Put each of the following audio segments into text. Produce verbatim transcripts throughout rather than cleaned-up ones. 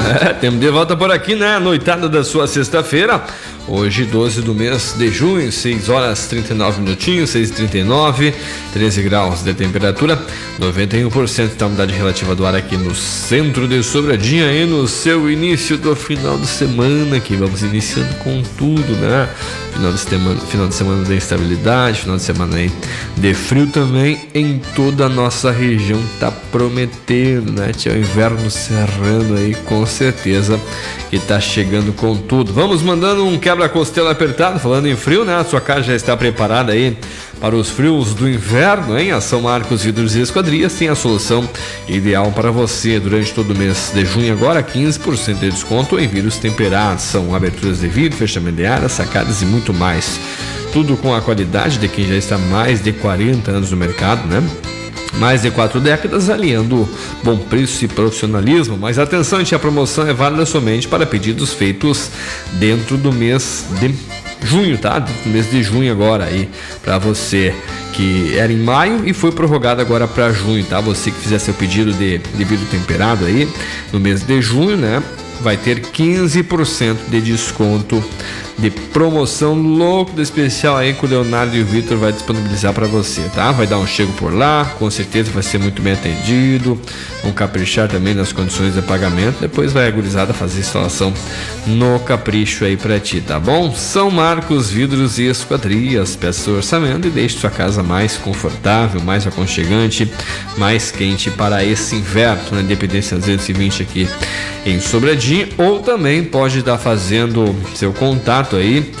É, temos de volta por aqui, né? Noitada da sua sexta-feira. Hoje, doze do mês de junho, seis horas trinta e nove minutinhos, seis e trinta e nove, treze graus de temperatura, noventa e um por cento da umidade relativa do ar aqui no centro de Sobradinho, aí no seu início do final de semana, que vamos iniciando com tudo, né? Final de semana, final de semana de instabilidade, final de semana aí de frio também em toda a nossa região, tá prometendo, né? Tinha o inverno cerrando aí, com certeza que tá chegando com tudo. Vamos mandando um quebra-costela apertado, falando em frio, né? A sua casa já está preparada aí para os frios do inverno, hein? A São Marcos Vidros e Esquadrias tem a solução ideal para você durante todo o mês de junho. Agora quinze por cento de desconto em vidros temperados, são aberturas de vidro, fechamento de áreas, sacadas e muito mais. Tudo com a qualidade de quem já está há mais de quarenta anos no mercado, né? Mais de quatro décadas aliando bom preço e profissionalismo. Mas atenção, a promoção é válida somente para pedidos feitos dentro do mês de junho, tá? No mês de junho agora aí, para você que era em maio e foi prorrogado agora para junho, tá? Você que fizer seu pedido de, de vidro temperado aí no mês de junho, né? Vai ter quinze por cento de desconto de promoção louco do especial aí que o Leonardo e o Vitor vai disponibilizar para você, tá? Vai dar um chego por lá, com certeza vai ser muito bem atendido, vão caprichar também nas condições de pagamento, depois vai a gurizada fazer instalação no capricho aí para ti, tá bom? São Marcos Vidros e Esquadrias, peça seu orçamento e deixe sua casa mais confortável, mais aconchegante, mais quente para esse inverno, na Independência duzentos e vinte aqui em Sobradinho, ou também pode estar fazendo seu contato aí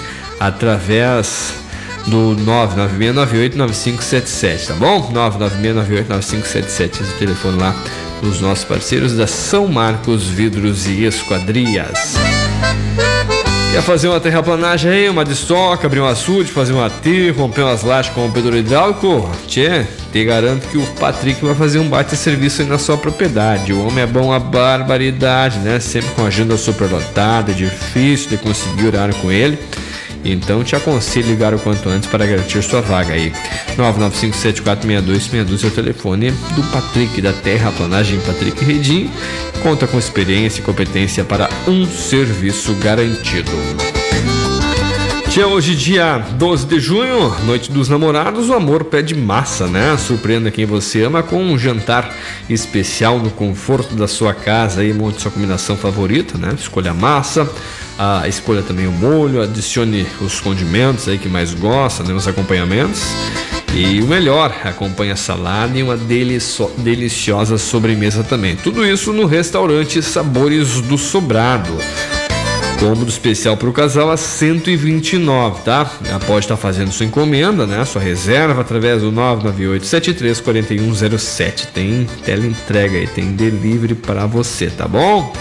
através do nove nove seis nove oito nove cinco sete sete, tá bom? nove nove seis nove oito nove cinco sete sete, esse é o telefone lá dos nossos parceiros da São Marcos Vidros e Esquadrias. Quer fazer uma terraplanagem aí, uma destoca, abrir um açude, fazer um aterro, romper umas lajes com um rompedor hidráulico? Tchê, te garanto que o Patrick vai fazer um baita serviço aí na sua propriedade. O homem é bom a barbaridade, né? Sempre com a agenda superlotada, difícil de conseguir horário com ele. Então te aconselho ligar o quanto antes para garantir sua vaga aí. nove nove cinco sete quatro seis dois seis dois é o telefone do Patrick, da Terraplanagem Patrick Redim. Conta com experiência e competência para um serviço garantido. Tia, hoje dia doze de junho, noite dos namorados, o amor pede massa, né? Surpreenda quem você ama com um jantar especial no conforto da sua casa aí, monte sua combinação favorita, né? Escolha a massa, a escolha também o molho, adicione os condimentos aí que mais gosta, né? Os acompanhamentos. E o melhor, acompanha a salada e uma delicio- deliciosa sobremesa também. Tudo isso no restaurante Sabores do Sobrado. Cômodo especial para o casal a cento e vinte e nove, tá? Pode estar fazendo sua encomenda, né? Sua reserva através do nove nove oito sete três quatro um zero sete. Tem teleentrega aí, tem delivery para você, tá bom?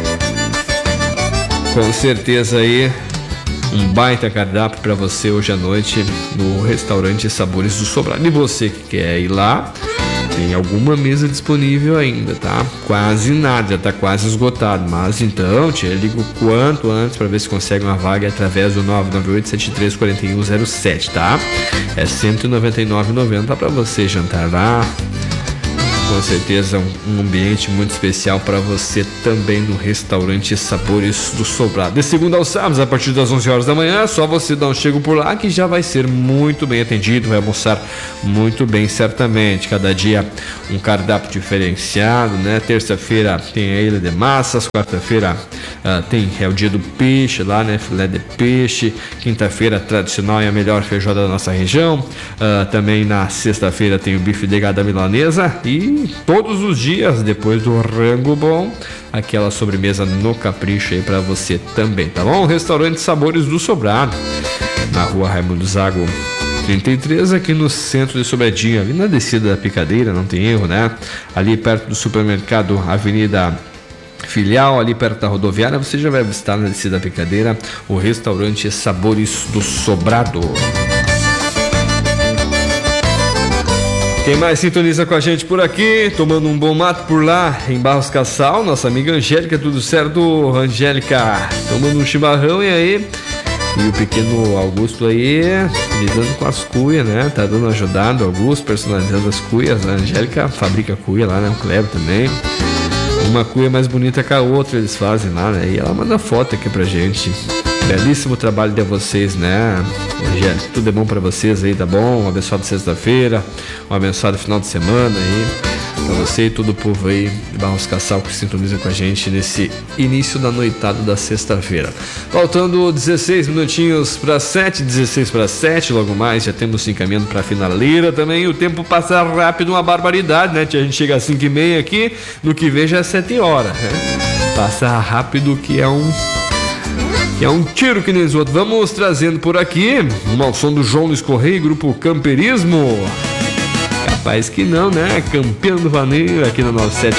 Com certeza aí um baita cardápio para você hoje à noite no restaurante Sabores do Sobrado. E você que quer ir lá, tem alguma mesa disponível ainda, tá? Quase nada, já tá quase esgotado. Mas então, te liga o quanto antes para ver se consegue uma vaga através do nove nove oito sete três quatro um zero sete, tá? É cento e noventa e nove reais e noventa centavos para você jantar lá. Com certeza um ambiente muito especial para você também no restaurante Sabores do Sobrado. De segunda aos sábados, a partir das onze horas da manhã, só você dá um chego por lá que já vai ser muito bem atendido, vai almoçar muito bem certamente. Cada dia um cardápio diferenciado, né? Terça-feira tem a ilha de massas, quarta-feira uh, tem é o dia do peixe lá, né? Filé de peixe. Quinta-feira tradicional e a melhor feijoada da nossa região. Uh, também na sexta-feira tem o bife de gada milanesa e todos os dias, depois do rango bom, aquela sobremesa no capricho aí pra você também, tá bom? Restaurante Sabores do Sobrado, na rua Raimundo Zago trinta e três, aqui no centro de Sobradinho, ali na descida da Picadeira, não tem erro, né? Ali perto do supermercado Avenida Filial, ali perto da rodoviária, você já vai avistar na descida da Picadeira o restaurante Sabores do Sobrado. Quem mais sintoniza com a gente por aqui, tomando um bom mato por lá, em Barros Cassal, nossa amiga Angélica, tudo certo, Angélica? Tomando um chimarrão, e aí? E o pequeno Augusto aí, lidando com as cuias, né? Tá dando ajudado, Augusto, personalizando as cuias. A Angélica fabrica cuia lá, né? O Cleber também. Uma cuia mais bonita que a outra eles fazem lá, né? E ela manda foto aqui pra gente. Belíssimo trabalho de vocês, né? Hoje tudo é bom pra vocês aí, tá bom? Um abençoado sexta-feira, um abençoado final de semana aí pra você e todo o povo aí de Barros Cassal que sintoniza com a gente nesse início da noitada da sexta-feira. Faltando dezesseis minutinhos para sete, dezesseis para sete, logo mais já temos se encaminhando pra finaleira também. O tempo passa rápido, uma barbaridade, né? A gente chega às cinco e meia aqui, no que vem já é sete horas, né? Passa rápido que é um... que é um tiro que nem os outros. Vamos trazendo por aqui um ao som do João Luiz Correia, grupo Camperismo. Capaz que não, né? Campeão do Vaneiro aqui na noventa e sete